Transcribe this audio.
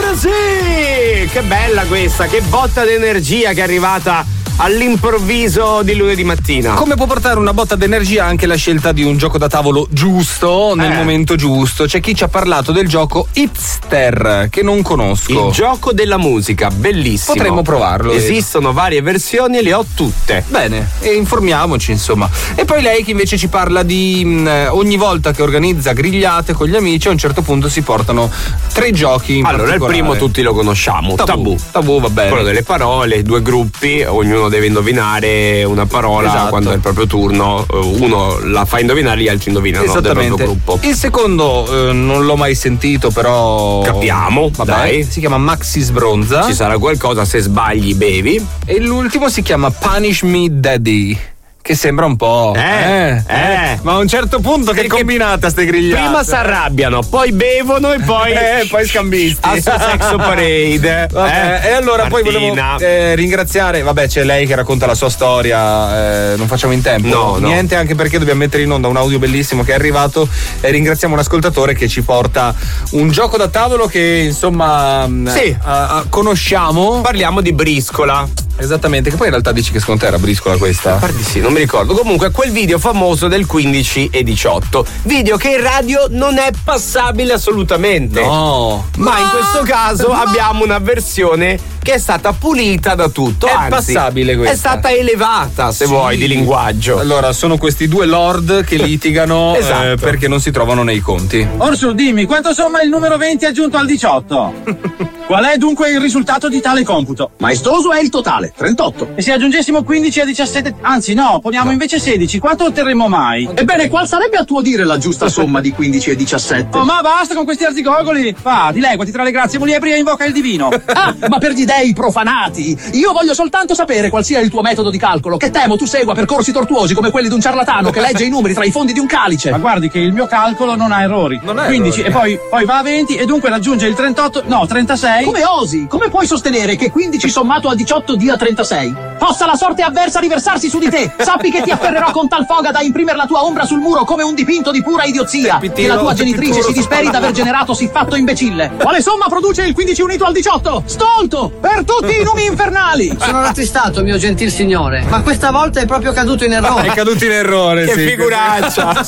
Sì! Che bella questa, che botta d'energia che è arrivata all'improvviso di lunedì mattina. Come può portare una botta d'energia anche la scelta di un gioco da tavolo giusto nel momento giusto? C'è chi ci ha parlato del gioco Hipster, che non conosco. Il gioco della musica, bellissimo. Potremmo provarlo. Esistono varie versioni e le ho tutte. Bene, e informiamoci insomma. E poi lei che invece ci parla di ogni volta che organizza grigliate con gli amici, a un certo punto si portano 3 giochi in Allora, il primo tutti lo conosciamo. Tabù, va bene. Quello delle parole, 2 gruppi, ognuno deve indovinare una parola. Esatto. Quando è il proprio turno, uno la fa indovinare, gli altri indovinano del proprio gruppo. Il secondo non l'ho mai sentito, però capiamo. Dai. Si chiama Maxi Sbronza. Ci sarà qualcosa, se sbagli bevi. E l'ultimo si chiama Punish Me Daddy, che sembra un po'. Ma a un certo punto che combinata ste grigliate. Prima si arrabbiano, poi bevono e poi poi scambisti. A suo sexo parade. E allora Martina. poi volevo ringraziare, c'è lei che racconta la sua storia, non facciamo in tempo. No. Niente, anche perché dobbiamo mettere in onda un audio bellissimo che è arrivato, e ringraziamo un ascoltatore che ci porta un gioco da tavolo che insomma conosciamo. Parliamo di briscola. Esattamente, che poi in realtà dici che secondo te era briscola questa? Guardi, sì, non mi ricordo. Comunque quel video famoso del 15 e 18, video che in radio non è passabile assolutamente. No. Ma in questo caso abbiamo una versione che è stata pulita da tutto. È anzi, passabile questa. È stata elevata, se vuoi, di linguaggio. Allora, sono questi 2 lord che litigano Esatto. perché non si trovano nei conti. Orso, dimmi, quanto somma il numero 20 aggiunto al 18? Qual è dunque il risultato di tale computo? Maestoso è il totale, 38. E se aggiungessimo 15 a 17, anzi no, poniamo invece 16, quanto otterremo mai? Ebbene, qual sarebbe a tuo dire la giusta somma di 15 e 17? Oh, ma basta con questi arzigogoli! Va, dileguati tra le grazie muliebri e invoca il divino. Ah, ma per gli dei profanati! Io voglio soltanto sapere qual sia il tuo metodo di calcolo, che temo tu segua percorsi tortuosi come quelli di un ciarlatano che legge i numeri tra i fondi di un calice. Ma guardi che il mio calcolo non ha errori. Non ha 15 errori. e poi va a 20 e dunque raggiunge il 38, no, 36. Come osi? Come puoi sostenere che 15 sommato a 18 dia 36? Possa la sorte avversa riversarsi su di te! Sappi che ti afferrerò con tal foga da imprimere la tua ombra sul muro come un dipinto di pura idiozia! Che la tua genitrice si disperi d'aver generato siffatto imbecille! Quale somma produce il 15 unito al 18? Stolto! Per tutti i numi infernali! Sono rattristato, mio gentil signore, ma questa volta è proprio caduto in errore. È caduto in errore, Che sì. figuraccia.